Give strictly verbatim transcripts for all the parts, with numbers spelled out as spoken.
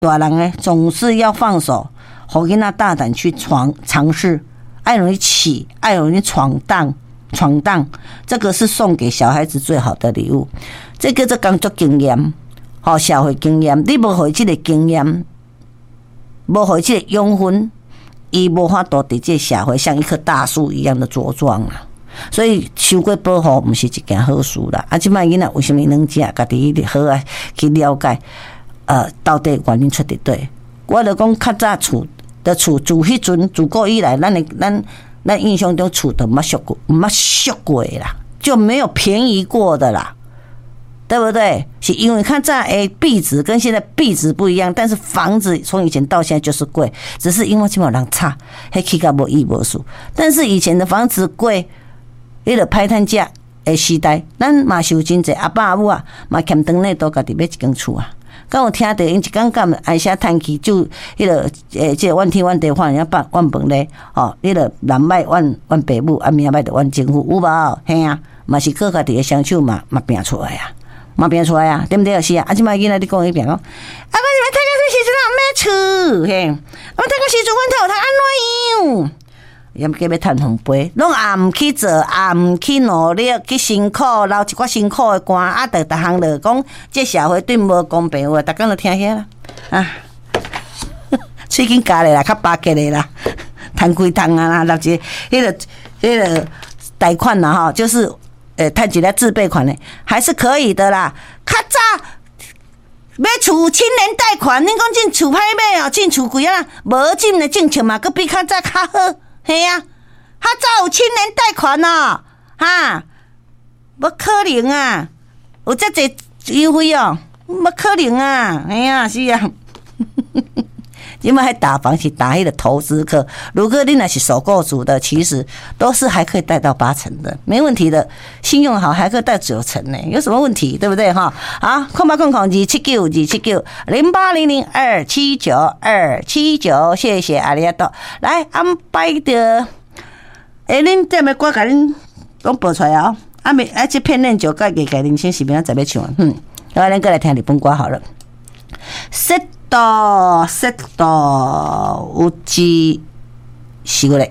大人呢总是要放手，让囡仔大胆去闯尝试，爱容易起，爱容易闯荡。闯荡，这个是送给小孩子最好的礼物。这个叫做工作经验，好社会经验。你无会这个经验，无会这个养分，伊无法度伫这社会像一棵大树一样的茁壮啊。所以受过保护，不是一件好事啦。啊，即摆囡仔为什么能食？家己好啊去了解，呃，到底原因出伫对？我就讲较早厝的厝，自迄阵自古以来，咱的咱。那印象中厝都没修过，没修过啦，就没有便宜过的啦，对不对？是因为看在诶币值跟现在币值不一样，但是房子从以前到现在就是贵，只是因为这么人差，还起价无意无数。但是以前的房子贵，你著歹趁价诶时代，咱嘛是有真济阿爸阿母啊，嘛欠长内都家己买一间厝啊。刚有听到因一讲讲爱写叹气，就迄个诶，即个怨天怨地，换人家办怨饭咧，吼，迄个人歹怨怨爸母，啊明歹着怨政府，有无？嘿啊，嘛是靠家己诶双手嘛嘛拼出来啊，嘛拼出来啊，对不对？是啊，啊，即摆囡仔你讲迄边讲，啊，我是要趁个时阵啊买厝，嘿，我趁个时阵阮头通安怎样？也毋计要趁红杯，拢也毋去做，也毋去努力，去辛苦，流一寡辛苦的汗，啊，着逐项着讲，这社会对无公平话，逐工就听遐啦，啊，喙紧夹咧啦，较巴结咧啦，趁几桶啊啦，留一个迄个迄个贷款啦吼，就是呃，趁一个自备款咧，还是可以的啦。较早买厝青年贷款，恁讲进厝歹买哦，进厝贵啊，无进的政策嘛，佮比较早较好。嘿啊，较早有青年贷款哦，哈，无可能啊，有遮济优惠哦，无可能啊，哎呀，是啊，因为还打房是打迄个投资客，如果你那是首购族的，其实都是还可以贷到八成的，没问题的，信用好还可以贷九成呢，有什么问题？对不对哈？好，空八空空二七九二七九零八零零二七九二七九，谢谢阿里亚多，来安排的，哎，恁这么歌甲恁拢播出来啊？啊没，啊这片练就甲给给恁先是边仔在要唱，嗯，来咱过来听日本歌好了，色到色到有之是过来。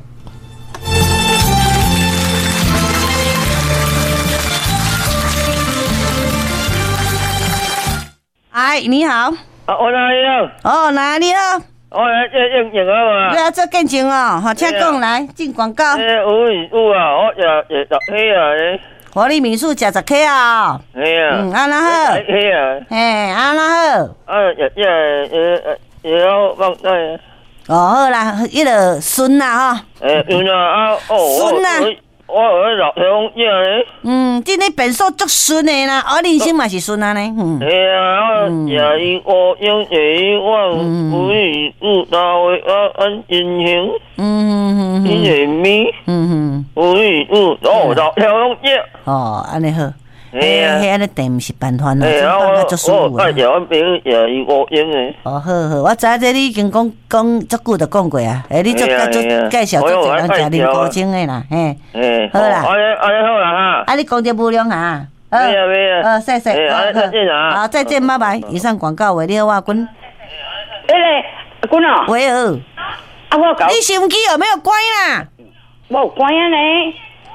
哎，你好。 啊，我哪里啊？ 哦，哪里啊？ 我来这应应啊嘛。 你要做见证哦，好，请讲来进广告。 诶，有有啊，我也也十起啊咧。 华丽民宿食十起啊。 系啊。 嗯，安那好。 起啊。 嘿，安那好。 啊，也也也也要放在。 哦，好啦，迄个孙啦吼。 诶，有啦啊，哦。 孙啦。 我有老乡姐咧。 嗯，今日变数足顺的啦，我人生嘛是顺啊呢。嗯。 系啊，我也伊我用也我不以不大为啊安进行。嗯嗯嗯。因为咪。嗯嗯。不以不哦老乡姐。 哦，安尼好。 嘿啊， 嘿，安尼订毋是办法啦， 这办法足舒服啦。我介绍阮朋友也伊五用诶。 哦，好好，我知影这你已经讲讲足久就讲过啊。诶，你足足介绍足侪人食啉高精诶啦，嘿。好啦。 安尼安尼好啦哈。 啊，你讲点不良啊？ 没啊没啊。 呃，谢谢。 好，再见啊。 好，再见，拜拜。以上广告为你好，我滚。 哎嘞，阿滚哦。 喂哦。 啊，我搞。 你手机有没有关啦？ 我有关啊呢。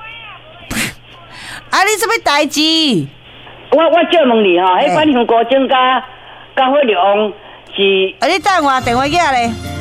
啊！你什么代志？ 我我借问你吼，迄番香菇精加加火龙是？ 啊！你等我电话机咧。